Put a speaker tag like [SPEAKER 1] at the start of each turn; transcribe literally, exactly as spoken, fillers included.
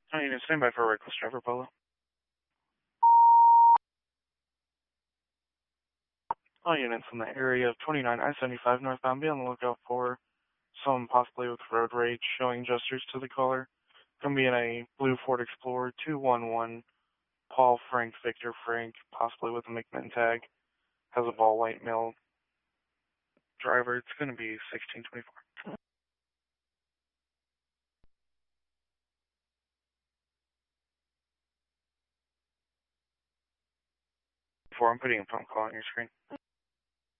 [SPEAKER 1] Oh, you can stand by for a reckless driver, Polo. All units in the area of twenty-nine I seventy-five northbound, be on the lookout for someone possibly with road rage showing gestures to the caller. Gonna be in a blue Ford Explorer two one one, Paul Frank Victor Frank, possibly with a McMinn tag. Has a ball white male driver. It's gonna be sixteen twenty-four. Before I'm putting a phone call on your screen.